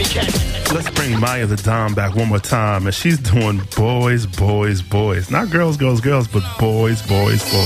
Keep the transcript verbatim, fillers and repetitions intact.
Let's bring Maya the Dom back one more time. And she's doing boys, boys, boys. Not girls, girls, girls, but boys, boys, boys.